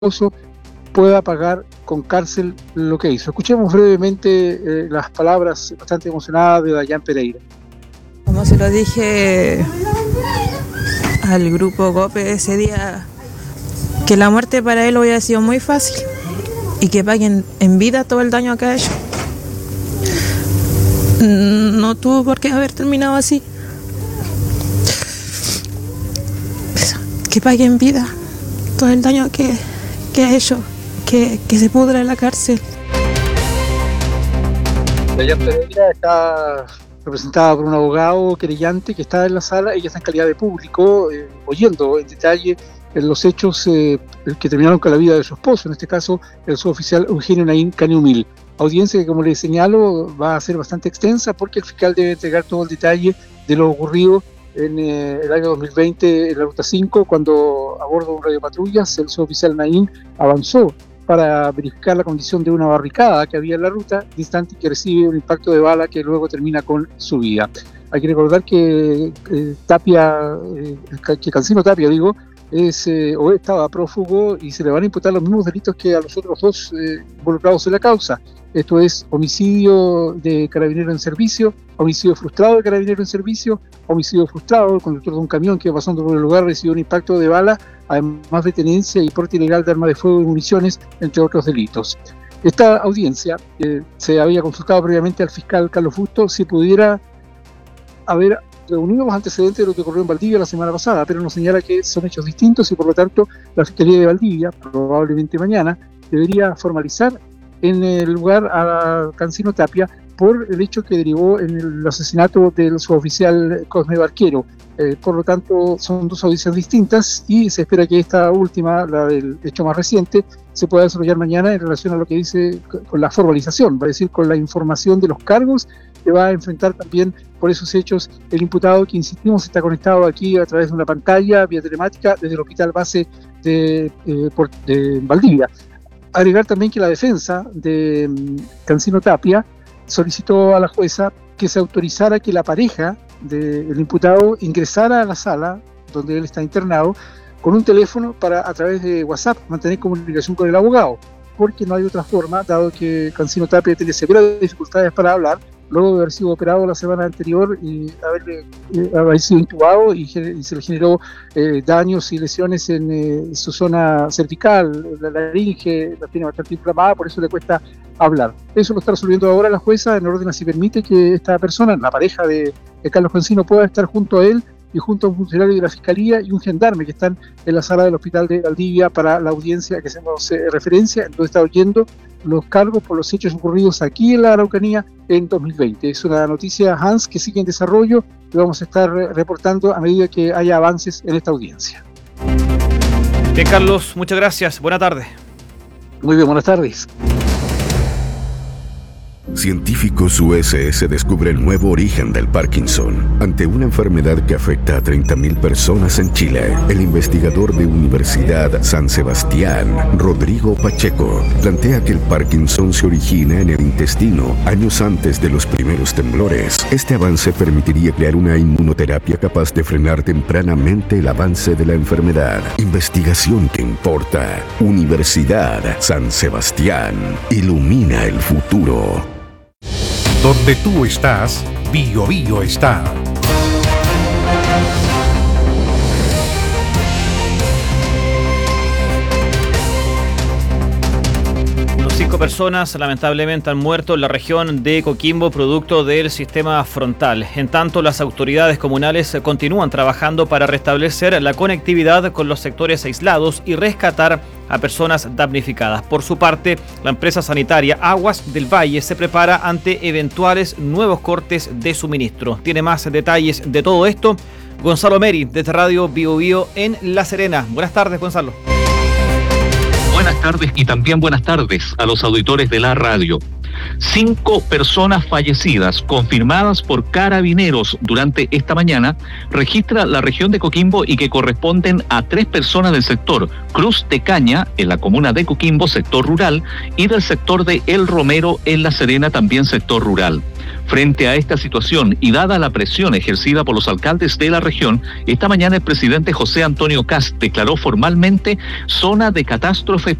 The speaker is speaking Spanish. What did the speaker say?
pueda pagar con cárcel lo que hizo. Escuchemos brevemente las palabras bastante emocionadas de Dayan Pereira. Como se lo dije al grupo GOPE ese día, que la muerte para él hubiera sido muy fácil y que paguen en vida todo el daño que ha hecho. No tuvo por qué haber terminado así. Que pague en vida todo el daño que ha hecho, que se pudra en la cárcel. Dayan Pereira está representada por un abogado querellante que está en la sala. Ella está en calidad de público, oyendo en detalle los hechos que terminaron con la vida de su esposo, en este caso el suboficial Eugenio Naín Caniumil. Audiencia que, como les señalo, va a ser bastante extensa porque el fiscal debe entregar todo el detalle de lo ocurrido en el año 2020 en la Ruta 5, cuando a bordo de un radiopatrullas el suboficial Naín avanzó para verificar la condición de una barricada que había en la ruta, instante que recibe un impacto de bala que luego termina con su vida. Hay que recordar que Cancino Tapia, estaba prófugo y se le van a imputar los mismos delitos que a los otros dos involucrados en la causa. Esto es homicidio de carabinero en servicio, homicidio frustrado de carabinero en servicio, homicidio frustrado. El conductor de un camión que iba pasando por el lugar recibió un impacto de bala, además de tenencia y porte ilegal de arma de fuego y municiones, entre otros delitos. Esta audiencia se había consultado previamente al fiscal Carlos Fusto si pudiera haber reunido los antecedentes de lo que ocurrió en Valdivia la semana pasada, pero nos señala que son hechos distintos y por lo tanto la Fiscalía de Valdivia, probablemente mañana, debería formalizar en el lugar a Cancino Tapia por el hecho que derivó en el asesinato del suboficial Cosme Barquero. Por lo tanto, son dos audiencias distintas y se espera que esta última, la del hecho más reciente, se pueda desarrollar mañana en relación a lo que dice con la formalización, va a decir con la información de los cargos que va a enfrentar también por esos hechos el imputado, que insistimos está conectado aquí a través de una pantalla vía telemática desde el hospital base de Valdivia. Agregar también que la defensa de Cancino Tapia solicitó a la jueza que se autorizara que la pareja del imputado ingresara a la sala donde él está internado con un teléfono para, a través de WhatsApp, mantener comunicación con el abogado, porque no hay otra forma, dado que Cancino Tapia tiene severas dificultades para hablar, luego de haber sido operado la semana anterior y haber sido intubado y se le generó daños y lesiones en su zona cervical, la laringe la tiene bastante inflamada, por eso le cuesta hablar. Eso lo está resolviendo ahora la jueza en orden a si permite que esta persona, la pareja de Carlos Cancino, pueda estar junto a él y junto a un funcionario de la Fiscalía y un gendarme que están en la sala del hospital de Valdivia para la audiencia que hacemos referencia, entonces está oyendo los cargos por los hechos ocurridos aquí en la Araucanía en 2020. Es una noticia, Hans, que sigue en desarrollo y vamos a estar reportando a medida que haya avances en esta audiencia. Bien, Carlos, muchas gracias. Buena tarde. Muy bien, buenas tardes. Científicos USS descubre el nuevo origen del Parkinson. Ante una enfermedad que afecta a 30.000 personas en Chile, el investigador de Universidad San Sebastián, Rodrigo Pacheco, plantea que el Parkinson se origina en el intestino años antes de los primeros temblores. Este avance permitiría crear una inmunoterapia capaz de frenar tempranamente el avance de la enfermedad. Investigación que importa. Universidad San Sebastián. Ilumina el futuro. Donde tú estás, Bio Bio está. Unos 5 personas lamentablemente han muerto en la región de Coquimbo producto del sistema frontal. En tanto, las autoridades comunales continúan trabajando para restablecer la conectividad con los sectores aislados y rescatar a personas damnificadas. Por su parte, la empresa sanitaria Aguas del Valle se prepara ante eventuales nuevos cortes de suministro. Tiene más detalles de todo esto Gonzalo Meri, desde Radio Bio Bio en La Serena. Buenas tardes, Gonzalo. Buenas tardes y también buenas tardes a los auditores de la radio. 5 personas fallecidas confirmadas por Carabineros durante esta mañana registra la región de Coquimbo y que corresponden a 3 personas del sector Cruz de Caña en la comuna de Coquimbo, sector rural, y del sector de El Romero en La Serena, también sector rural. Frente a esta situación y dada la presión ejercida por los alcaldes de la región, esta mañana el presidente José Antonio Kast declaró formalmente zona de catástrofe